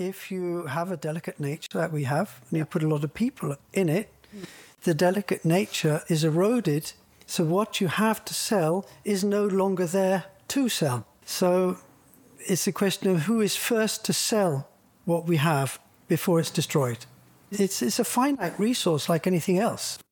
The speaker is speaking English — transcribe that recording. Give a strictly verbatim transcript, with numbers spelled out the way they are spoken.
if you have a delicate nature that we have, and you put a lot of people in it, the delicate nature is eroded. So what you have to sell is no longer there to sell. So it's a question of who is first to sell what we have before it's destroyed. It's, it's a finite resource like anything else.